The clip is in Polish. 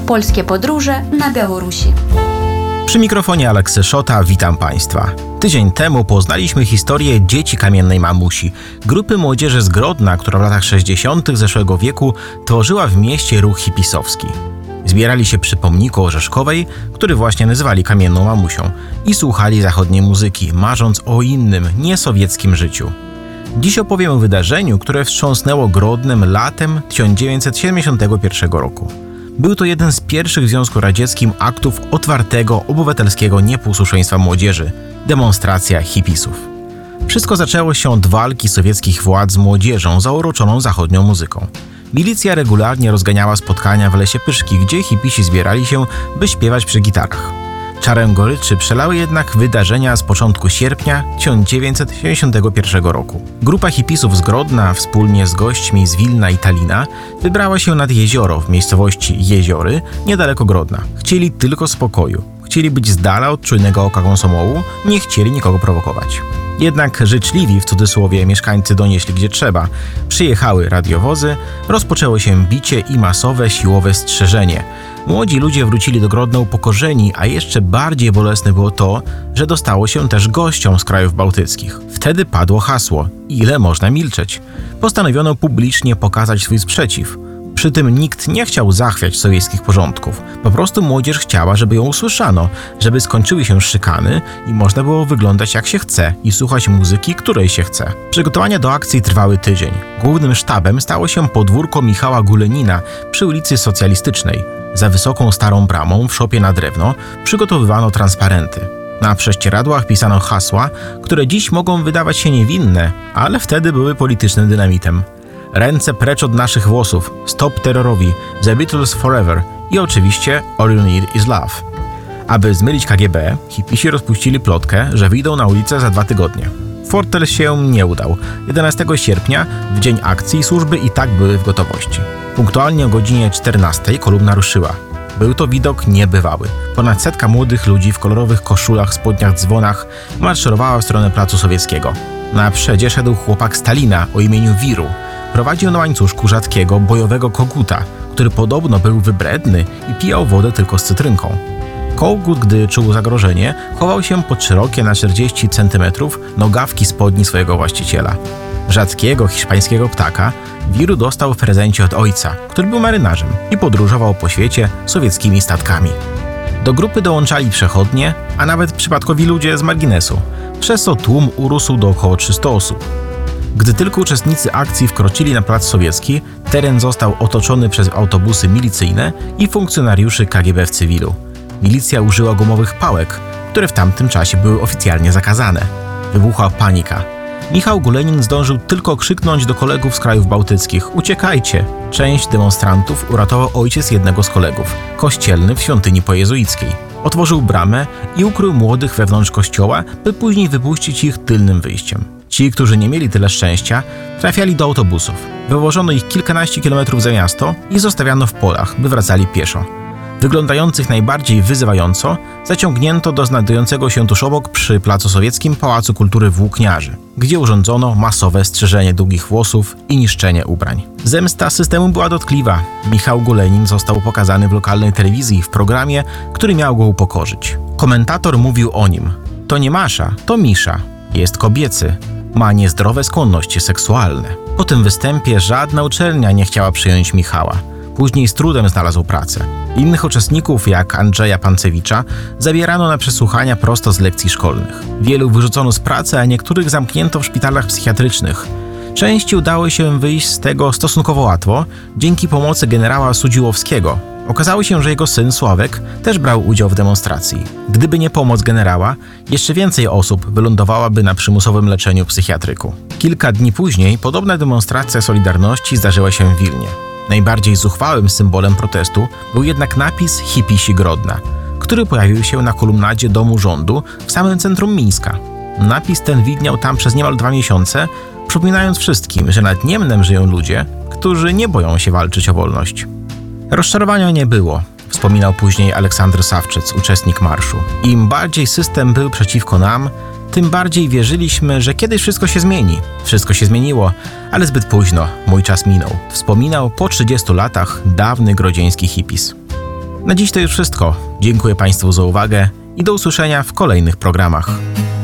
Polskie podróże na Białorusi. Przy mikrofonie Aleksy Szota, witam Państwa. Tydzień temu poznaliśmy historię Dzieci Kamiennej Mamusi, grupy młodzieży z Grodna, która w latach 60. zeszłego wieku tworzyła w mieście ruch hipisowski. Zbierali się przy pomniku Orzeszkowej, który właśnie nazywali Kamienną Mamusią, i słuchali zachodniej muzyki, marząc o innym, niesowieckim życiu. Dziś opowiem o wydarzeniu, które wstrząsnęło Grodnem latem 1971 roku. Był to jeden z pierwszych w Związku Radzieckim aktów otwartego, obywatelskiego nieposłuszeństwa młodzieży – demonstracja hipisów. Wszystko zaczęło się od walki sowieckich władz z młodzieżą zauroczoną zachodnią muzyką. Milicja regularnie rozganiała spotkania w Lesie Pyszki, gdzie hipisi zbierali się, by śpiewać przy gitarach. Czarem goryczy przelały jednak wydarzenia z początku sierpnia 1971 roku. Grupa hipisów z Grodna wspólnie z gośćmi z Wilna i Talina wybrała się nad jezioro w miejscowości Jeziory, niedaleko Grodna. Chcieli tylko spokoju. Chcieli być z dala od czujnego oka Komsomołu, nie chcieli nikogo prowokować. Jednak życzliwi, w cudzysłowie, mieszkańcy donieśli gdzie trzeba. Przyjechały radiowozy, rozpoczęło się bicie i masowe siłowe strzeżenie. Młodzi ludzie wrócili do Grodna upokorzeni, a jeszcze bardziej bolesne było to, że dostało się też gościom z krajów bałtyckich. Wtedy padło hasło: ile można milczeć? Postanowiono publicznie pokazać swój sprzeciw. Przy tym nikt nie chciał zachwiać sowieckich porządków. Po prostu młodzież chciała, żeby ją usłyszano, żeby skończyły się szykany i można było wyglądać jak się chce i słuchać muzyki, której się chce. Przygotowania do akcji trwały tydzień. Głównym sztabem stało się podwórko Michała Gulenina przy ulicy Socjalistycznej. Za wysoką starą bramą w szopie na drewno przygotowywano transparenty. Na prześcieradłach pisano hasła, które dziś mogą wydawać się niewinne, ale wtedy były politycznym dynamitem. Ręce precz od naszych włosów, stop terrorowi, The Beatles Forever i oczywiście All You Need Is Love. Aby zmylić KGB, hipisi rozpuścili plotkę, że wyjdą na ulicę za 2 tygodnie. Fortel się nie udał. 11 sierpnia, w dzień akcji, służby i tak były w gotowości. Punktualnie o godzinie 14 kolumna ruszyła. Był to widok niebywały. Ponad 100 młodych ludzi w kolorowych koszulach, spodniach, dzwonach maszerowała w stronę Placu Sowieckiego. Na przodzie szedł chłopak Stalina o imieniu Wiru. Prowadził na łańcuszku rzadkiego, bojowego koguta, który podobno był wybredny i pijał wodę tylko z cytrynką. Kogut, gdy czuł zagrożenie, chował się pod szerokie na 40 cm nogawki spodni swojego właściciela. Rzadkiego hiszpańskiego ptaka Wiru dostał w prezencie od ojca, który był marynarzem i podróżował po świecie sowieckimi statkami. Do grupy dołączali przechodnie, a nawet przypadkowi ludzie z marginesu, przez co tłum urósł do około 300 osób. Gdy tylko uczestnicy akcji wkroczyli na Plac Sowiecki, teren został otoczony przez autobusy milicyjne i funkcjonariuszy KGB w cywilu. Milicja użyła gumowych pałek, które w tamtym czasie były oficjalnie zakazane. Wybuchła panika. Michał Gulenin zdążył tylko krzyknąć do kolegów z krajów bałtyckich: uciekajcie! Część demonstrantów uratował ojciec jednego z kolegów, kościelny w świątyni pojezuickiej. Otworzył bramę i ukrył młodych wewnątrz kościoła, by później wypuścić ich tylnym wyjściem. Ci, którzy nie mieli tyle szczęścia, trafiali do autobusów. Wywożono ich kilkanaście kilometrów za miasto i zostawiano w polach, by wracali pieszo. Wyglądających najbardziej wyzywająco zaciągnięto do znajdującego się tuż obok przy Placu Sowieckim Pałacu Kultury Włókniarzy, gdzie urządzono masowe strzyżenie długich włosów i niszczenie ubrań. Zemsta systemu była dotkliwa. Michał Gulenin został pokazany w lokalnej telewizji w programie, który miał go upokorzyć. Komentator mówił o nim: to nie Masza, to Misza. Jest kobiecy. Ma niezdrowe skłonności seksualne. Po tym występie żadna uczelnia nie chciała przyjąć Michała. Później z trudem znalazł pracę. Innych uczestników, jak Andrzeja Pancewicza, zabierano na przesłuchania prosto z lekcji szkolnych. Wielu wyrzucono z pracy, a niektórych zamknięto w szpitalach psychiatrycznych. Części udało się wyjść z tego stosunkowo łatwo dzięki pomocy generała Sudziłowskiego. Okazało się, że jego syn Sławek też brał udział w demonstracji. Gdyby nie pomoc generała, jeszcze więcej osób wylądowałaby na przymusowym leczeniu w psychiatryku. Kilka dni później podobna demonstracja Solidarności zdarzyła się w Wilnie. Najbardziej zuchwałym symbolem protestu był jednak napis Hipisi Grodna, który pojawił się na kolumnadzie Domu Rządu w samym centrum Mińska. Napis ten widniał tam przez niemal 2 miesiące, przypominając wszystkim, że nad Niemnem żyją ludzie, którzy nie boją się walczyć o wolność. Rozczarowania nie było, wspominał później Aleksander Sawczyc, uczestnik marszu. Im bardziej system był przeciwko nam, tym bardziej wierzyliśmy, że kiedyś wszystko się zmieni. Wszystko się zmieniło, ale zbyt późno, mój czas minął. Wspominał po 30 latach dawny grodzieński hipis. Na dziś to już wszystko. Dziękuję Państwu za uwagę i do usłyszenia w kolejnych programach.